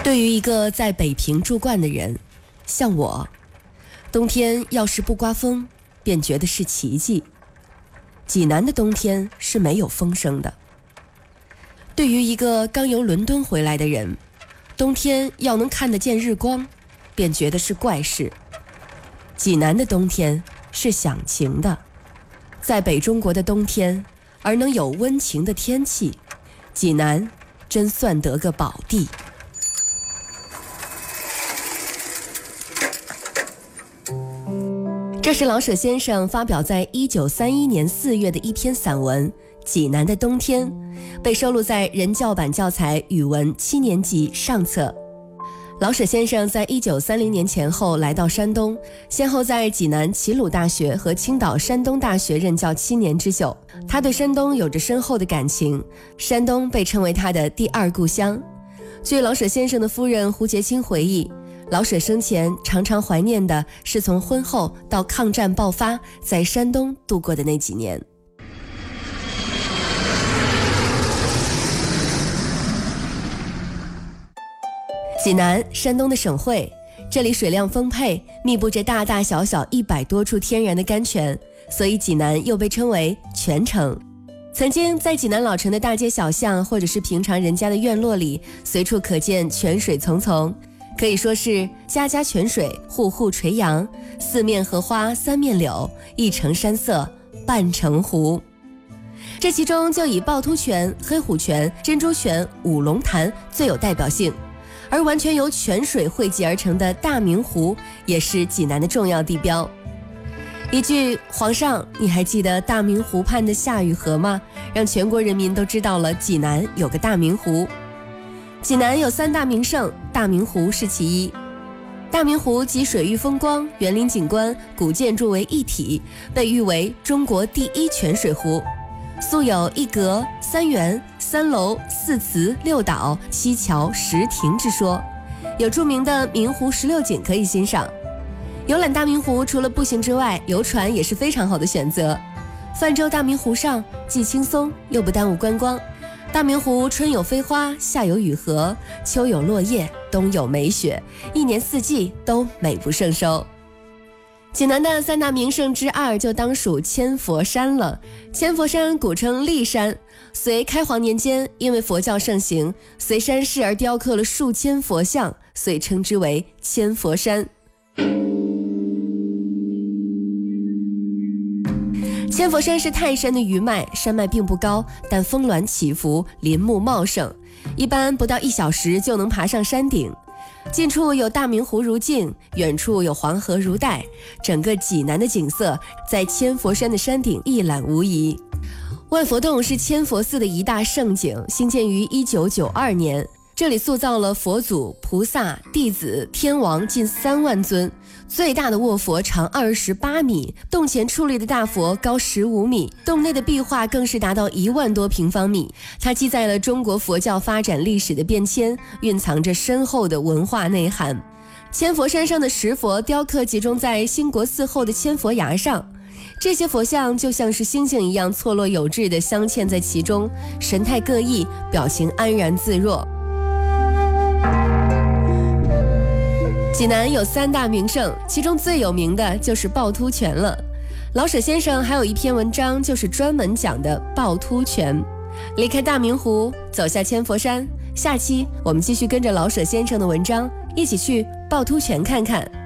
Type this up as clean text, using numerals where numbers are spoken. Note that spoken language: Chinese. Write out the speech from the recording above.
对于一个在北平住惯的人，像我，冬天要是不刮风，便觉得是奇迹。济南的冬天是没有风声的。对于一个刚由伦敦回来的人，冬天要能看得见日光，便觉得是怪事。济南的冬天是响晴的，在北中国的冬天，而能有温情的天气，济南真算得个宝地。这是老舍先生发表在1931年4月的一篇散文《济南的冬天》，被收录在人教版教材语文7年级上册。老舍先生在1930年前后来到山东，先后在济南齐鲁大学和青岛山东大学任教7年之久。他对山东有着深厚的感情，山东被称为他的第二故乡。据老舍先生的夫人胡洁清回忆，老舍生前常常怀念的是从婚后到抗战爆发在山东度过的那几年。济南，山东的省会，这里水量丰沛，密布着大大小小100多处天然的甘泉，所以济南又被称为泉城。曾经在济南老城的大街小巷，或者是平常人家的院落里，随处可见泉水淙淙，可以说是家家泉水，户户垂杨，四面荷花三面柳，一城山色半城湖。这其中就以趵突泉、黑虎泉、珍珠泉、五龙潭最有代表性，而完全由泉水汇集而成的大明湖也是济南的重要地标。一句皇上，你还记得大明湖畔的夏雨荷吗？让全国人民都知道了济南有个大明湖。济南有3大名胜，大明湖是其一。大明湖集水域风光、园林景观、古建筑为一体，被誉为中国第一泉水湖，素有1阁3园3楼4祠6岛7桥10亭之说，有著名的明湖16景可以欣赏。游览大明湖除了步行之外，游船也是非常好的选择。泛舟大明湖上，既轻松又不耽误观光。大明湖春有飞花，夏有雨荷，秋有落叶，冬有梅雪，一年四季都美不胜收。济南的3大名胜之2就当属千佛山了。千佛山古称骊山，隋开皇年间，因为佛教盛行，随山势而雕刻了数千佛像，所以称之为千佛山。千佛山是泰山的余脉，山脉并不高，但峰峦起伏，林木茂盛，一般不到1小时就能爬上山顶。近处有大明湖如镜，远处有黄河如带，整个济南的景色在千佛山的山顶一览无遗。万佛洞是千佛寺的一大胜景，兴建于1992年，这里塑造了佛祖、菩萨、弟子、天王近3万尊，最大的卧佛长28米，洞前矗立的大佛高15米，洞内的壁画更是达到1万多平方米。它记载了中国佛教发展历史的变迁，蕴藏着深厚的文化内涵。千佛山上的石佛雕刻集中在兴国寺后的千佛崖上，这些佛像就像是星星一样错落有致地镶嵌在其中，神态各异，表情安然自若。济南有3大名胜，其中最有名的就是趵突泉了。老舍先生还有一篇文章就是专门讲的趵突泉。离开大明湖，走下千佛山，下期我们继续跟着老舍先生的文章，一起去趵突泉看看。